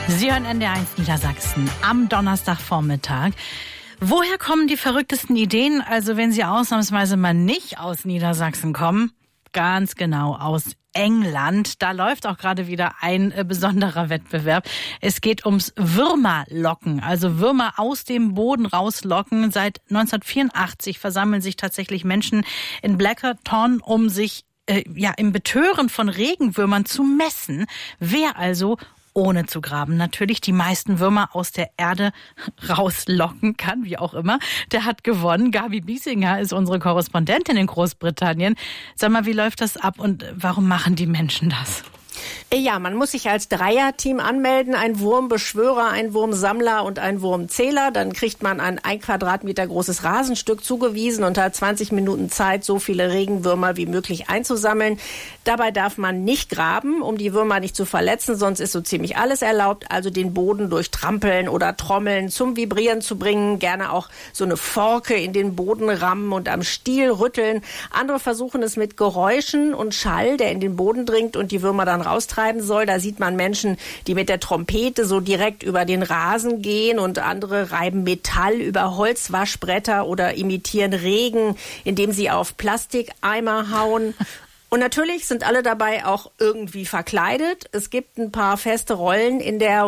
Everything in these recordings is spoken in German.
Sie hören NDR1 Niedersachsen am Donnerstagvormittag. Woher kommen die verrücktesten Ideen? Also wenn Sie ausnahmsweise mal nicht aus Niedersachsen kommen, ganz genau aus England. Da läuft auch gerade wieder ein besonderer Wettbewerb. Es geht ums Würmerlocken, also Würmer aus dem Boden rauslocken. Seit 1984 versammeln sich tatsächlich Menschen in Blackerton, um sich im Betören von Regenwürmern zu messen. Wer also ohne zu graben natürlich die meisten Würmer aus der Erde rauslocken kann, wie auch immer, der hat gewonnen. Gabi Biesinger ist unsere Korrespondentin in Großbritannien. Sag mal, wie läuft das ab und warum machen die Menschen das? Ja, man muss sich als Dreierteam anmelden, ein Wurmbeschwörer, ein Wurmsammler und ein Wurmzähler. Dann kriegt man ein 1 Quadratmeter großes Rasenstück zugewiesen und hat 20 Minuten Zeit, so viele Regenwürmer wie möglich einzusammeln. Dabei darf man nicht graben, um die Würmer nicht zu verletzen, sonst ist so ziemlich alles erlaubt. Also den Boden durch Trampeln oder Trommeln zum Vibrieren zu bringen, gerne auch so eine Forke in den Boden rammen und am Stiel rütteln. Andere versuchen es mit Geräuschen und Schall, der in den Boden dringt und die Würmer dann raustreiben soll. Da sieht man Menschen, die mit der Trompete so direkt über den Rasen gehen und andere reiben Metall über Holzwaschbretter oder imitieren Regen, indem sie auf Plastikeimer hauen. Und natürlich sind alle dabei auch irgendwie verkleidet. Es gibt ein paar feste Rollen in der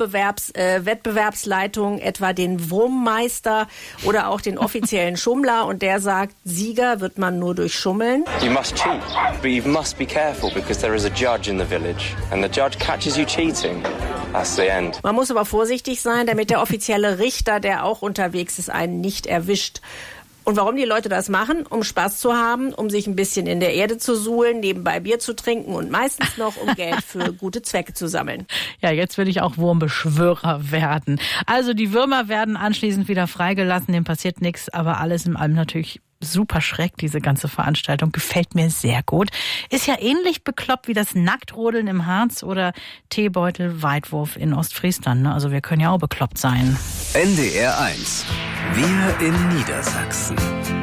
Wettbewerbsleitung, etwa den Wurmmeister oder auch den offiziellen Schummler. Und der sagt, Sieger wird man nur durch Schummeln. You must cheat, but you must be careful because there is a judge in the village. And the judge catches you cheating. That's the end. Man muss aber vorsichtig sein, damit der offizielle Richter, der auch unterwegs ist, einen nicht erwischt. Und warum die Leute das machen? Um Spaß zu haben, um sich ein bisschen in der Erde zu suhlen, nebenbei Bier zu trinken und meistens noch, um Geld für gute Zwecke zu sammeln. Ja, jetzt will ich auch Wurmbeschwörer werden. Also die Würmer werden anschließend wieder freigelassen, dem passiert nichts, aber alles in allem natürlich super Schreck, diese ganze Veranstaltung. Gefällt mir sehr gut. Ist ja ähnlich bekloppt wie das Nacktrodeln im Harz oder Teebeutel-Weitwurf in Ostfriesland. Ne? Also wir können ja auch bekloppt sein. NDR1. Wir in Niedersachsen.